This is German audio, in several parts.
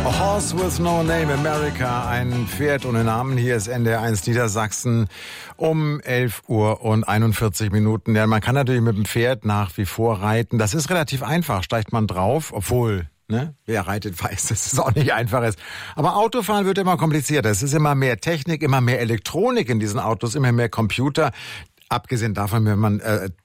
A Horse with No Name, America, ein Pferd ohne Namen. Hier ist NDR 1 Niedersachsen um 11:41 Minuten. Ja, man kann natürlich mit dem Pferd nach wie vor reiten. Das ist relativ einfach, steigt man drauf, obwohl, wer reitet, weiß, dass es auch nicht einfach ist. Aber Autofahren wird immer komplizierter. Es ist immer mehr Technik, immer mehr Elektronik in diesen Autos, immer mehr Computer. Abgesehen davon, wenn man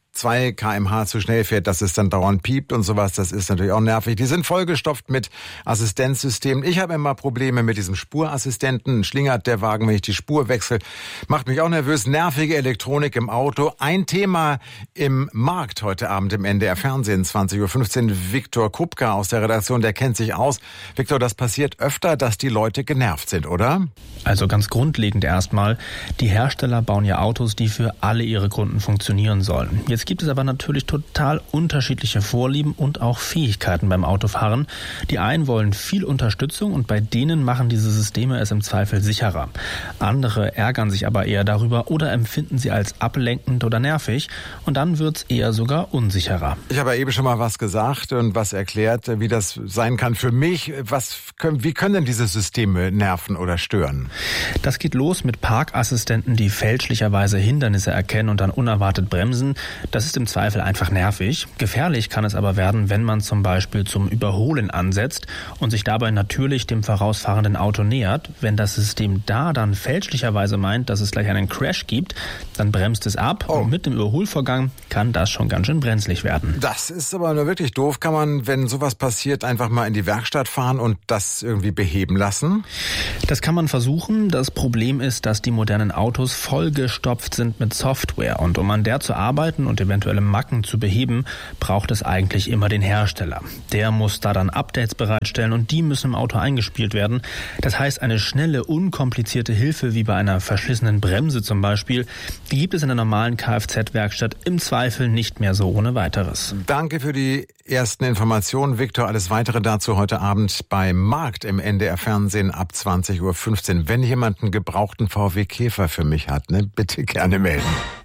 2 km/h zu schnell fährt, dass es dann dauernd piept und sowas, das ist natürlich auch nervig. Die sind vollgestopft mit Assistenzsystemen. Ich habe immer Probleme mit diesem Spurassistenten. Schlingert der Wagen, wenn ich die Spur wechsle. Macht mich auch nervös. Nervige Elektronik im Auto. Ein Thema im Markt heute Abend im NDR Fernsehen, 20:15 Uhr. Viktor Kupka aus der Redaktion, der kennt sich aus. Viktor, das passiert öfter, dass die Leute genervt sind, oder? Also ganz grundlegend erstmal, die Hersteller bauen ja Autos, die für alle ihre Kunden funktionieren sollen. Jetzt gibt es aber natürlich total unterschiedliche Vorlieben und auch Fähigkeiten beim Autofahren. Die einen wollen viel Unterstützung und bei denen machen diese Systeme es im Zweifel sicherer. Andere ärgern sich aber eher darüber oder empfinden sie als ablenkend oder nervig und dann wird's eher sogar unsicherer. Ich habe ja eben schon mal was gesagt und was erklärt, wie das sein kann für mich. Wie können denn diese Systeme nerven oder stören? Das geht los mit Parkassistenten, die fälschlicherweise Hindernisse erkennen und dann unerwartet bremsen. Das ist im Zweifel einfach nervig. Gefährlich kann es aber werden, wenn man zum Beispiel zum Überholen ansetzt und sich dabei natürlich dem vorausfahrenden Auto nähert. Wenn das System da dann fälschlicherweise meint, dass es gleich einen Crash gibt, dann bremst es ab. Und mit dem Überholvorgang kann das schon ganz schön brenzlig werden. Das ist aber nur wirklich doof. Kann man, wenn sowas passiert, einfach mal in die Werkstatt fahren und das irgendwie beheben lassen? Das kann man versuchen. Das Problem ist, dass die modernen Autos vollgestopft sind mit Software. Und um an der zu arbeiten und eventuelle Macken zu beheben, braucht es eigentlich immer den Hersteller. Der muss da dann Updates bereitstellen und die müssen im Auto eingespielt werden. Das heißt, eine schnelle, unkomplizierte Hilfe wie bei einer verschlissenen Bremse zum Beispiel, die gibt es in der normalen Kfz-Werkstatt im Zweifel nicht mehr so ohne weiteres. Danke für die ersten Informationen, Viktor. Alles Weitere dazu heute Abend beim Markt im NDR Fernsehen ab 20:15 Uhr. Wenn jemand einen gebrauchten VW Käfer für mich hat, bitte gerne melden.